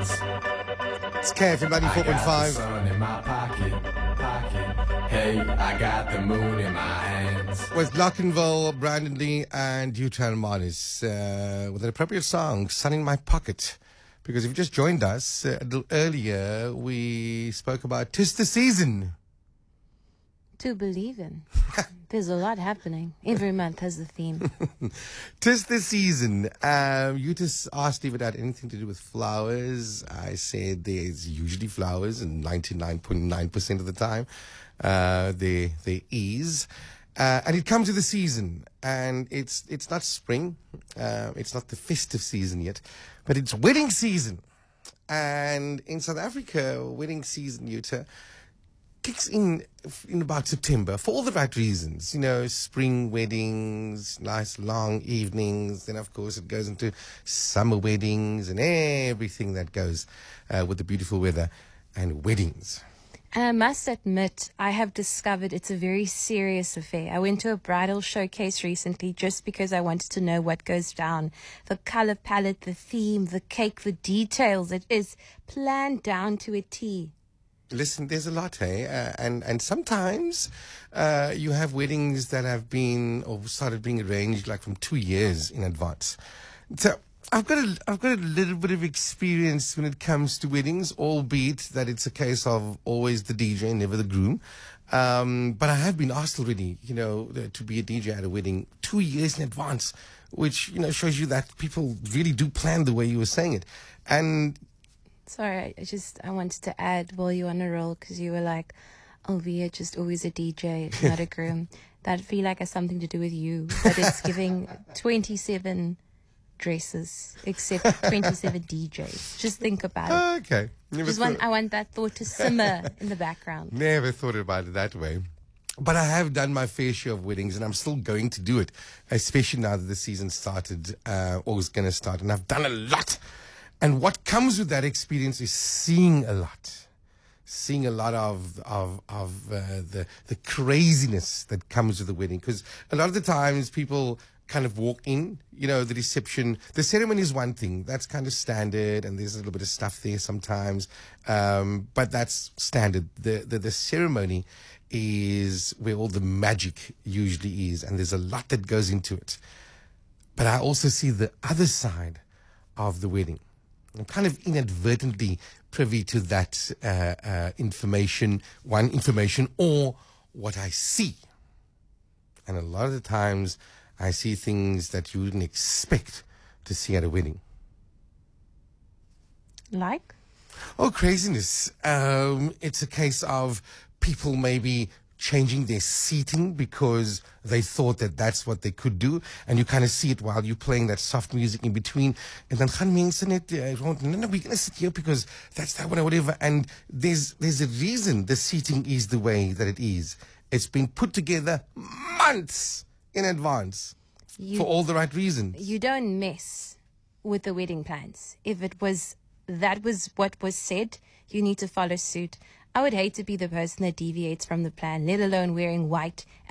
It's KFM 94.5. Sun in my pocket. Hey, I got the moon in my hands. With Lockenville, Brandon Lee, and Utan Manis with an appropriate song, Sun in My Pocket. Because if you just joined us a little earlier, we spoke about 'Tis the Season. To believe in. There's a lot happening. Every month has a theme. 'Tis the season. You just asked if it had anything to do with flowers. I said there's usually flowers, and 99.9% of the time there is. And it comes with the season. And it's not spring. It's not the festive season yet. But it's wedding season. And in South Africa, wedding season, Utah, kicks in about September for all the right reasons. You know, spring weddings, nice long evenings. Then, of course, it goes into summer weddings and everything that goes with the beautiful weather and weddings. And I must admit, I have discovered it's a very serious affair. I went to a bridal showcase recently just because I wanted to know what goes down. The color palette, the theme, the cake, the details. It is planned down to a T. Listen, there's a lot, hey? And sometimes you have weddings that have been or started being arranged like from 2 years in advance. So I've got a little bit of experience when it comes to weddings, albeit that it's a case of always the DJ, never the groom. But I have been asked already, you know, to be a DJ at a wedding 2 years in advance, which, you know, shows you that people really do plan the way you were saying it. And Sorry, I wanted to add while you're on a roll, because you were like, oh, we are just always a DJ, not a groom. That feel like has something to do with you, but it's giving 27 dresses, except 27 DJs. Just think about it. okay. I want that thought to simmer in the background. Never thought about it that way. But I have done my fair share of weddings, and I'm still going to do it, especially now that the season started, or is going to start. And I've done a lot. And what comes with that experience is seeing a lot of the craziness that comes with the wedding. Because a lot of the times people kind of walk in, you know, the reception, the ceremony is one thing. That's kind of standard, and there's a little bit of stuff there sometimes. But that's standard. The ceremony is where all the magic usually is, and there's a lot that goes into it. But I also see the other side of the wedding. I'm kind of inadvertently privy to that information or what I see. And a lot of the times I see things that you wouldn't expect to see at a wedding. Like? Oh, craziness. It's a case of people maybe changing their seating because they thought that that's what they could do, and you kind of see it while you're playing that soft music in between, and then gaan mense net rond, no, we're going to sit here because that's that one or whatever, and there's a reason the seating is the way that it is. It's been put together months in advance for all the right reasons. You don't mess with the wedding plans. If that was what was said, you need to follow suit. I would hate to be the person that deviates from the plan, let alone wearing white